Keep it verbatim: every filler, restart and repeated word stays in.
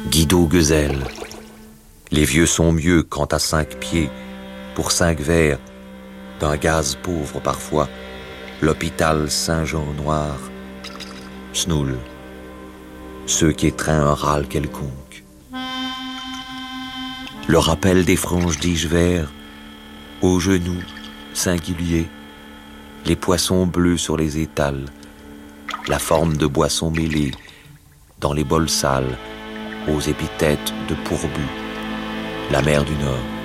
Guido Guezel. Les vieux sont mieux quand à cinq pieds, pour cinq verres, d'un gaz pauvre parfois, l'hôpital Saint-Jean noir. Snoul, ceux qui étreignent un râle quelconque. Le rappel des franges d'ige verts, aux genoux singuliers, les poissons bleus sur les étals, la forme de boissons mêlées, dans les bols sales, aux épithètes de pourbu, la mer du Nord.